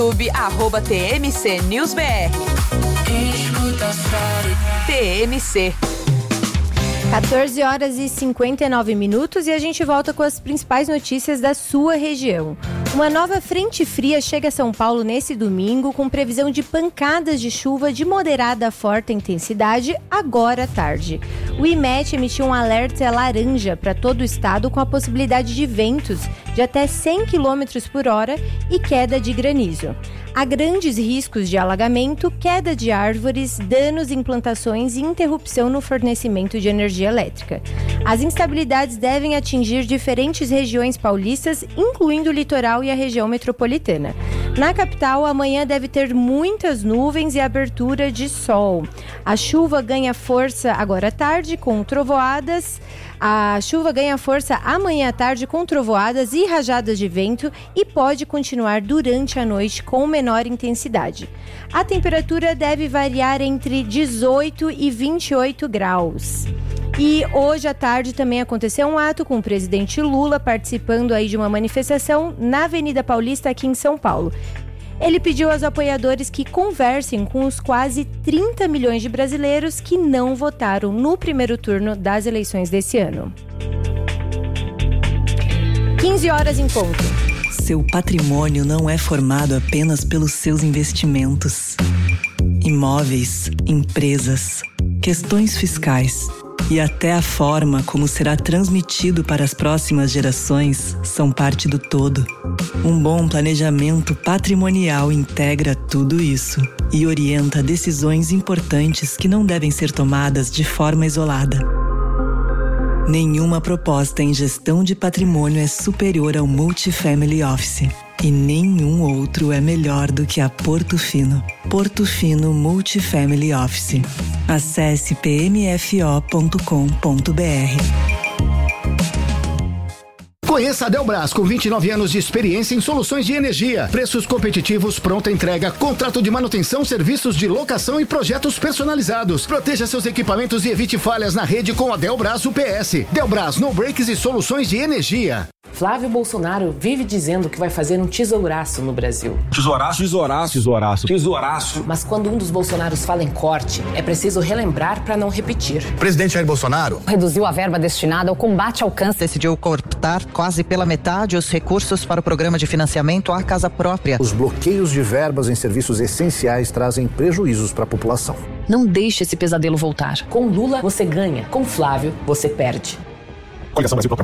@TMC News BR. TMC. 14 horas e 59 minutos e a gente volta com as principais notícias da sua região. Uma nova frente fria chega a São Paulo nesse domingo com previsão de pancadas de chuva de moderada a forte intensidade agora à tarde. O IMET emitiu um alerta laranja para todo o estado com a possibilidade de ventos de até 100 km por hora e queda de granizo. Há grandes riscos de alagamento, queda de árvores, danos em plantações e interrupção no fornecimento de energia elétrica. As instabilidades devem atingir diferentes regiões paulistas, incluindo o litoral e a região metropolitana. Na capital, amanhã deve ter muitas nuvens e abertura de sol. A chuva ganha força agora à tarde com trovoadas. A chuva ganha força amanhã à tarde com trovoadas e rajadas de vento e pode continuar durante a noite com menor intensidade. A temperatura deve variar entre 18 e 28 graus. E hoje à tarde também aconteceu um ato com o presidente Lula participando aí de uma manifestação na Avenida Paulista aqui em São Paulo. Ele pediu aos apoiadores que conversem com os quase 30 milhões de brasileiros que não votaram no primeiro turno das eleições desse ano. 15 horas em ponto. Seu patrimônio não é formado apenas pelos seus investimentos. Imóveis, empresas, questões fiscais e até a forma como será transmitido para as próximas gerações são parte do todo. Um bom planejamento patrimonial integra tudo isso e orienta decisões importantes que não devem ser tomadas de forma isolada. Nenhuma proposta em gestão de patrimônio é superior ao Multifamily Office. E nenhum outro é melhor do que a Porto Fino. Porto Fino Multifamily Office. Acesse pmfo.com.br. Conheça a Delbras, com 29 anos de experiência em soluções de energia, preços competitivos, pronta entrega, contrato de manutenção, serviços de locação e projetos personalizados. Proteja seus equipamentos e evite falhas na rede com a Delbras UPS. Delbras, no breaks e soluções de energia. Flávio Bolsonaro vive dizendo que vai fazer um tesouraço no Brasil. Tesouraço? Tesouraço. Tesouraço. Tesouraço. Mas quando um dos Bolsonaros fala em corte, é preciso relembrar para não repetir. O presidente Jair Bolsonaro reduziu a verba destinada ao combate ao câncer. Decidiu cortar quase pela metade os recursos para o programa de financiamento à casa própria. Os bloqueios de verbas em serviços essenciais trazem prejuízos para a população. Não deixe esse pesadelo voltar. Com Lula, você ganha. Com Flávio, você perde.